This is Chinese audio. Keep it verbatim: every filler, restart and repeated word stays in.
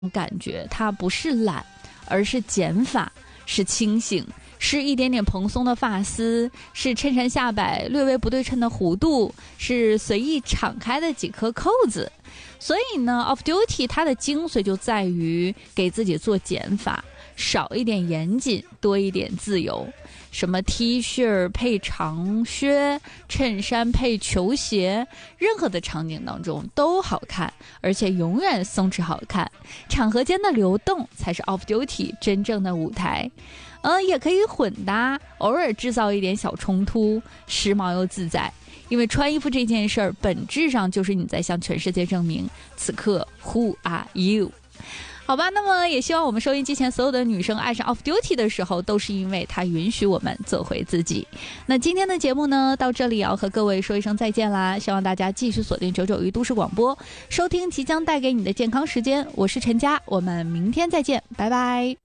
感觉它不是懒，而是减法，是清醒，是一点点蓬松的发丝，是衬衫下摆略微不对称的弧度，是随意敞开的几颗扣子。所以呢 Off Duty 它的精髓就在于给自己做减法，少一点严谨，多一点自由。什么 T 恤配长靴，衬衫配球鞋，任何的场景当中都好看，而且永远松弛好看。场合间的流动才是 Off Duty 真正的舞台。呃，也可以混搭，偶尔制造一点小冲突，时髦又自在。因为穿衣服这件事儿，本质上就是你在向全世界证明，此刻 Who are you？好吧，那么也希望我们收音机前所有的女生爱上 Off Duty 的时候，都是因为它允许我们做回自己。那今天的节目呢，到这里要和各位说一声再见啦！希望大家继续锁定九九一都市广播，收听即将带给你的健康时间。我是陈佳，我们明天再见，拜拜。